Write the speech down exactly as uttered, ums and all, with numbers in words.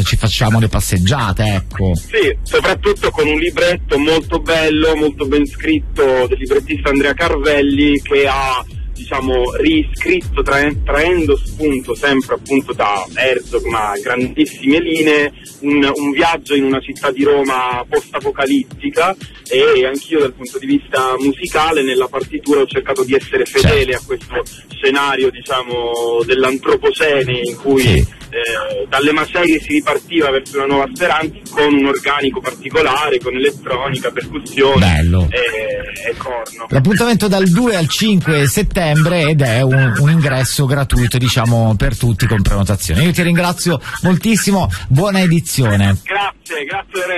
ci facciamo le passeggiate, ecco. Sì, soprattutto con un libretto molto bello, molto ben scritto del librettista Andrea Carvelli, che ha, diciamo, riscritto tra, traendo spunto sempre appunto da Herzog, ma grandissime linee, un, un viaggio in una città di Roma post-apocalittica, e anch'io dal punto di vista musicale nella partitura ho cercato di essere fedele a questo scenario, diciamo, dell'antropocene, in cui sì. eh, dalle macerie si ripartiva verso una nuova speranza con un organico particolare, con elettronica, percussione e, e corno. L'appuntamento dal due al cinque settembre ed è un, un ingresso gratuito, diciamo, per tutti con prenotazione. Io ti ringrazio moltissimo, buona edizione. Grazie, grazie Lorenzo.